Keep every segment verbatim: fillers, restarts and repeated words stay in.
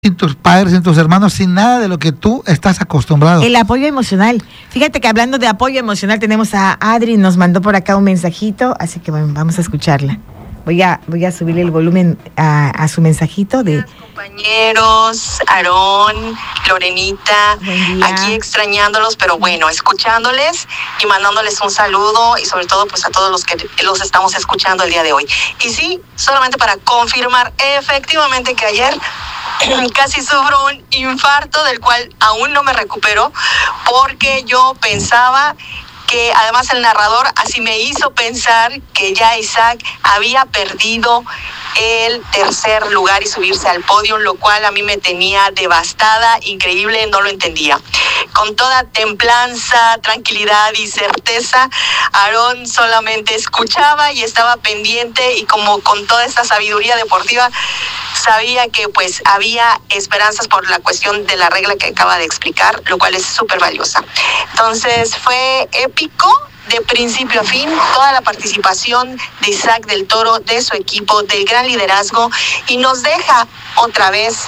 sin tus padres, sin tus hermanos, sin nada de lo que tú estás acostumbrado. El apoyo emocional. Fíjate que hablando de apoyo emocional, tenemos a Adri, nos mandó por acá un mensajito, así que bueno, vamos a escucharla. Voy a, voy a subirle el volumen a, a su mensajito de... Compañeros, Aarón, Lorenita, aquí extrañándolos, pero bueno, escuchándoles y mandándoles un saludo y sobre todo pues a todos los que los estamos escuchando el día de hoy. Y sí, solamente para confirmar efectivamente que ayer casi sufro un infarto del cual aún no me recupero porque yo pensaba que además el narrador así me hizo pensar que ya Isaac había perdido el tercer lugar y subirse al podio, lo cual a mí me tenía devastada, increíble, no lo entendía. Con toda templanza, tranquilidad y certeza, Aarón solamente escuchaba y estaba pendiente y como con toda esta sabiduría deportiva, sabía que pues había esperanzas por la cuestión de la regla que acaba de explicar, lo cual es súper valiosa. Entonces fue épico de principio a fin, toda la participación de Isaac del Toro, de su equipo, del gran liderazgo, y nos deja otra vez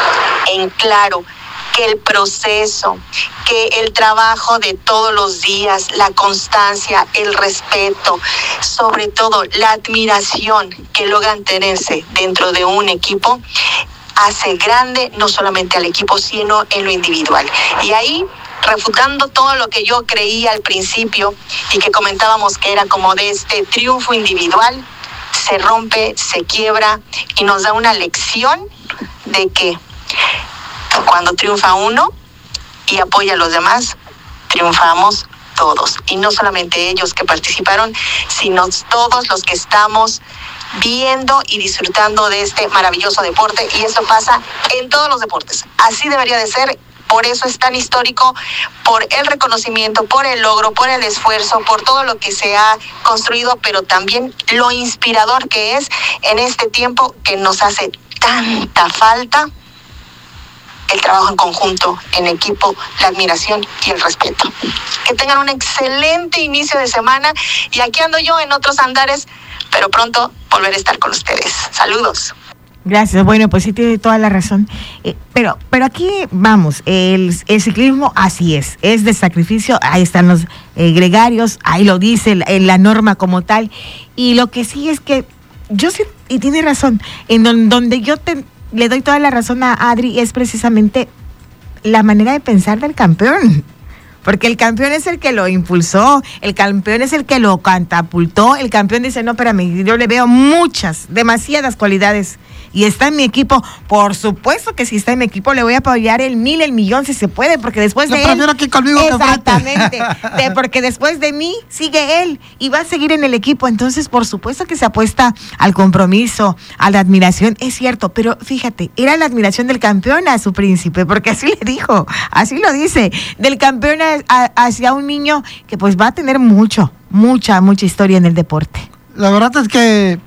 en claro que el proceso, que el trabajo de todos los días, la constancia, el respeto, sobre todo la admiración que logran tenerse dentro de un equipo, hace grande no solamente al equipo, sino en lo individual. Y ahí, refutando todo lo que yo creía al principio y que comentábamos que era como de este triunfo individual, se rompe, se quiebra y nos da una lección de que cuando triunfa uno y apoya a los demás, triunfamos todos. Y no solamente ellos que participaron, sino todos los que estamos viendo y disfrutando de este maravilloso deporte. Y eso pasa en todos los deportes. Así debería de ser. Por eso es tan histórico, por el reconocimiento, por el logro, por el esfuerzo, por todo lo que se ha construido, pero también lo inspirador que es en este tiempo que nos hace tanta falta el trabajo en conjunto, en equipo, la admiración y el respeto. Que tengan un excelente inicio de semana y aquí ando yo en otros andares, pero pronto volveré a estar con ustedes. Saludos. Gracias, bueno, pues sí tiene toda la razón, eh, pero pero aquí vamos, el, el ciclismo así es, es de sacrificio, ahí están los eh, gregarios, ahí lo dice la, la norma como tal, y lo que sí es que yo sí, y tiene razón, en don, donde yo te, le doy toda la razón a Adri es precisamente la manera de pensar del campeón. Porque el campeón es el que lo impulsó, el campeón es el que lo catapultó, el campeón dice, no, espérame, yo le veo muchas, demasiadas cualidades y está en mi equipo, por supuesto que si está en mi equipo le voy a apoyar el mil, el millón si se puede, porque después de yo prefiero él, aquí conmigo exactamente, de, porque después de mí sigue él y va a seguir en el equipo, entonces por supuesto que se apuesta al compromiso, a la admiración, es cierto, pero fíjate, era la admiración del campeón a su príncipe, porque así le dijo, así lo dice, del campeón a, a, hacia un niño que pues va a tener mucho, mucha, mucha historia en el deporte. La verdad es que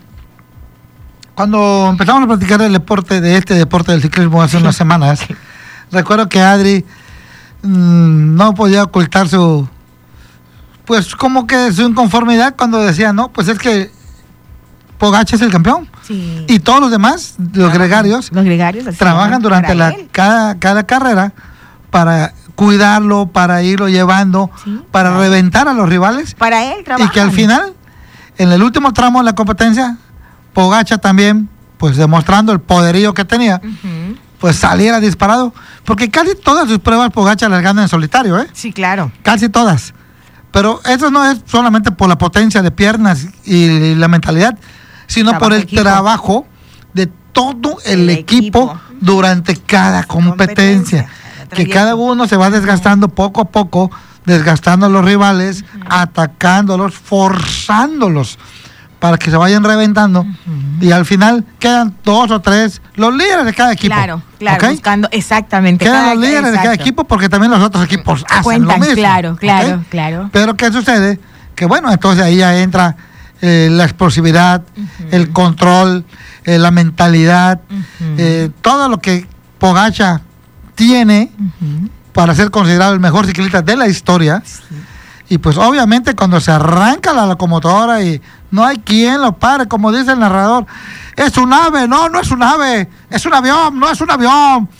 cuando empezamos a platicar del deporte, de este deporte del ciclismo hace unas semanas, recuerdo que Adri mmm, no podía ocultar su, pues como que su inconformidad cuando decía, no, pues es que Pogačar es el campeón. Sí. Y todos los demás, los gregarios, los gregarios trabajan durante la, cada, cada carrera para cuidarlo, para irlo llevando, sí, para claro. reventar a los rivales. Para él trabajan. Y que al final, en el último tramo de la competencia, Pogačar también, pues demostrando el poderío que tenía, uh-huh. pues saliera disparado, porque casi todas sus pruebas Pogačar las gana en solitario, ¿eh? Sí, claro. Casi todas. Pero eso no es solamente por la potencia de piernas y la mentalidad, sino trabajo por el equipo. Trabajo de todo el, el equipo, equipo durante cada competencia. competencia. Que cada uno se va desgastando poco a poco, desgastando a los rivales, uh-huh. atacándolos, forzándolos para que se vayan reventando, uh-huh. y al final quedan dos o tres, los líderes de cada equipo. Claro, claro, ¿okay? Buscando exactamente. Quedan cada, los líderes exacto. de cada equipo porque también los otros equipos hacen Cuentan, lo mismo. Claro, claro, ¿okay? claro. Pero ¿qué sucede? Que bueno, entonces ahí ya entra eh, la explosividad, uh-huh. el control, eh, la mentalidad, uh-huh. eh, todo lo que Pogačar tiene uh-huh. para ser considerado el mejor ciclista de la historia. Sí. Y pues obviamente cuando se arranca la locomotora y No hay quien lo pare, como dice el narrador. Es un ave, no, no es un ave. Es un avión, no es un avión.